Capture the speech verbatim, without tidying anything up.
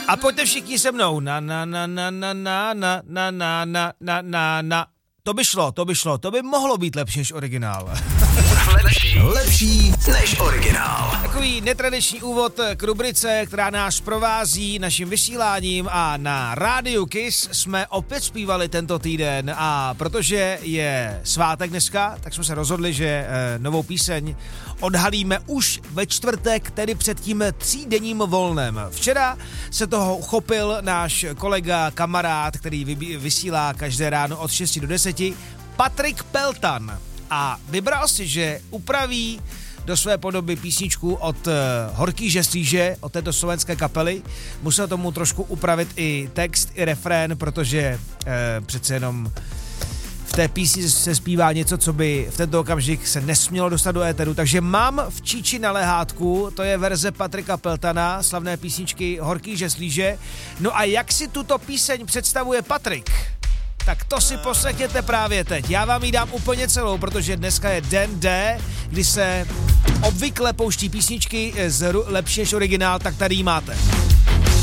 A pojďte všichni se mnou. Na, na, na, na, na, na, na, na, na, na, na, na, na. To by šlo, to by šlo, to by mohlo být lepší než originál. Lepší, lepší než originál. Takový netradiční úvod k rubrice, která nás provází naším vysíláním, a na Rádiu Kiss jsme opět zpívali tento týden, a protože je svátek dneska, tak jsme se rozhodli, že e, novou píseň odhalíme už ve čtvrtek, tedy před tím třídenním volnem. Včera se toho uchopil náš kolega, kamarád, který vy, vysílá každé ráno od šesti do deseti, Patrik Peltan. A vybral si, že upraví do své podoby písničku od uh, Horký žeslíže, od této slovenské kapely. Musel tomu trošku upravit i text, i refrén, protože uh, přece jenom v té písni se zpívá něco, co by v tento okamžik se nesmělo dostat do éteru. Takže mám v číči na lehátku, to je verze Patrika Peltana, slavné písničky Horký žeslíže. No a jak si tuto píseň představuje Patrik? Tak to si poslechněte právě teď. Já vám ji dám úplně celou, protože dneska je den D, kdy se obvykle pouští písničky z lepší než originál, tak tady ji máte.